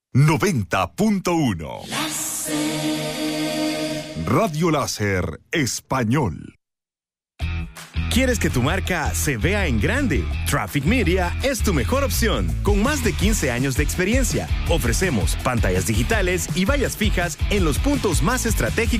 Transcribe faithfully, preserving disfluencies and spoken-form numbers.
noventa punto uno. Radio Láser Español. ¿Quieres que tu marca se vea en grande? Traffic Media es tu mejor opción. Con más de quince años de experiencia, ofrecemos pantallas digitales y vallas fijas en los puntos más estratégicos